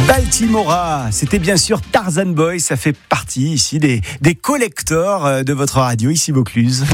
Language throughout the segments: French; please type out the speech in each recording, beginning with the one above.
Baltimora, c'était bien sûr Tarzan Boy, ça fait partie ici des collectors de votre radio, ici Vaucluse.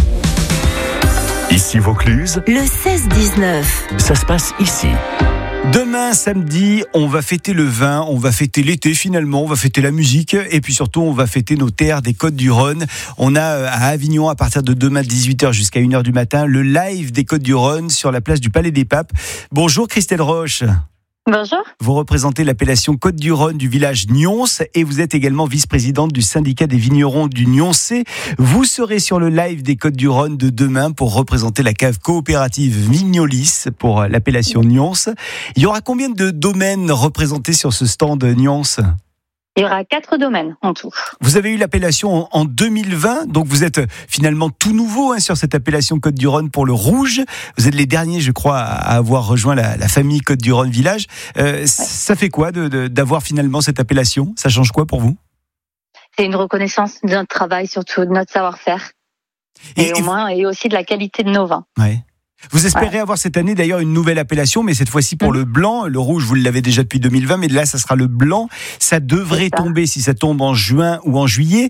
Ici Vaucluse, le 16-19. Ça se passe ici. Demain, samedi, on va fêter le vin, on va fêter l'été finalement, on va fêter la musique et puis surtout on va fêter nos terres des Côtes-du-Rhône. On a à Avignon à partir de demain 18h jusqu'à 1h du matin le live des Côtes-du-Rhône sur la place du Palais des Papes. Bonjour Christelle Roche. Bonjour. Vous représentez l'appellation Côtes-du-Rhône du village Nyons et vous êtes également vice-présidente du syndicat des vignerons du Nyonsais. Vous serez sur le live des Côtes-du-Rhône de demain pour représenter la cave coopérative Vignolis pour l'appellation Nyons. Il y aura combien de domaines représentés sur ce stand Nyons ? Il y aura 4 domaines en tout. Vous avez eu l'appellation en 2020, donc vous êtes finalement tout nouveau sur cette appellation Côtes-du-Rhône pour le rouge. Vous êtes les derniers, je crois, à avoir rejoint la famille Côtes-du-Rhône Village. Ça fait quoi d'avoir finalement cette appellation ? Ça change quoi pour vous ? C'est une reconnaissance de notre travail, surtout de notre savoir-faire. Et aussi de la qualité de nos vins. Ouais. Vous espérez avoir cette année d'ailleurs une nouvelle appellation, mais cette fois-ci pour le blanc. Le rouge, vous l'avez déjà depuis 2020, mais là, ça sera le blanc. Ça devrait tomber, si ça tombe en juin ou en juillet.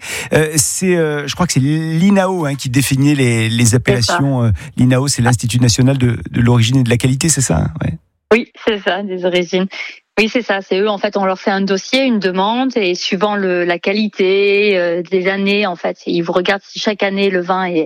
Je crois que c'est l'INAO qui définit les appellations. L'INAO, c'est l'Institut National de l'Origine et de la Qualité, c'est ça ? Ouais. Oui, c'est ça, des origines. Oui, c'est ça. C'est eux, en fait, on leur fait un dossier, une demande, et suivant la qualité des années, en fait, ils vous regardent si chaque année le vin est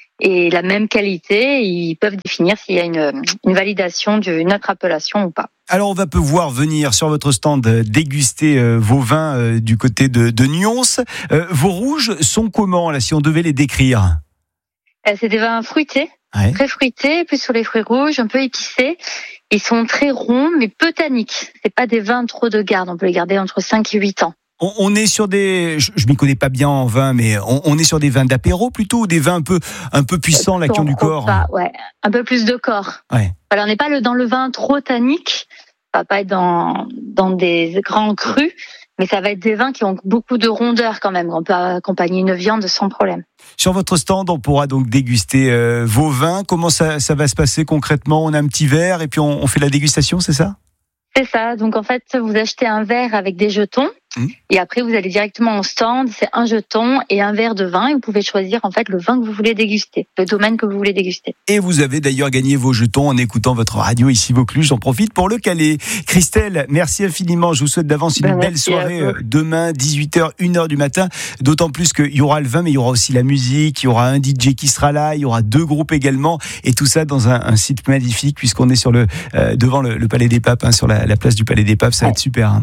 la même qualité, ils peuvent définir s'il y a une validation d'une autre appellation ou pas. Alors on va pouvoir venir sur votre stand déguster vos vins du côté de Nyons. Vos rouges sont comment là, si on devait les décrire ? C'est des vins fruités, très fruités, plus sur les fruits rouges, un peu épicés. Ils sont très ronds, mais peu tanniques. C'est pas des vins trop de garde, on peut les garder entre 5 et 8 ans. On est sur des, je m'y connais pas bien en vin, mais on est sur des vins d'apéro plutôt, ou des vins un peu puissants là qui ont du corps. Ouais, un peu plus de corps. Ouais. Voilà, on n'est pas dans le vin trop tannique, on va pas être dans des grands crus, mais ça va être des vins qui ont beaucoup de rondeur quand même. On peut accompagner une viande sans problème. Sur votre stand, on pourra donc déguster vos vins. Comment ça va se passer concrètement ? On a un petit verre et puis on fait la dégustation, c'est ça ? C'est ça. Donc en fait, vous achetez un verre avec des jetons. Et après, vous allez directement au stand, c'est un jeton et un verre de vin et vous pouvez choisir en fait le vin que vous voulez déguster, le domaine que vous voulez déguster. Et vous avez d'ailleurs gagné vos jetons en écoutant votre radio ici Vaucluse, j'en profite pour le caler. Christelle, merci infiniment, je vous souhaite d'avance une belle soirée demain, 18h, 1h du matin, d'autant plus qu'il y aura le vin, mais il y aura aussi la musique, il y aura un DJ qui sera là, il y aura 2 groupes également, et tout ça dans un site magnifique puisqu'on est sur devant le Palais des Papes, sur la place du Palais des Papes, ça va être super.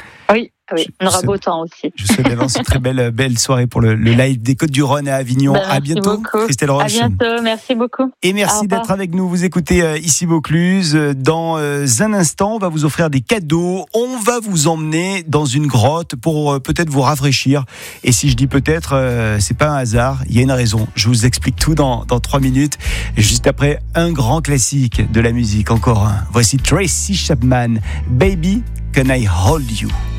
Oui, on aura beau temps aussi. Je souhaite d'avance une très belle soirée pour le live des Côtes-du-Rhône à Avignon. À bientôt, beaucoup. Christelle Roche. À bientôt, merci beaucoup. Et merci d'être avec nous. Vous écoutez ici Vaucluse. Dans un instant, on va vous offrir des cadeaux. On va vous emmener dans une grotte pour peut-être vous rafraîchir. Et si je dis peut-être, c'est pas un hasard, il y a une raison. Je vous explique tout dans 3 minutes. Juste après, un grand classique de la musique, encore un. Voici Tracy Chapman, Baby, Can I Hold You?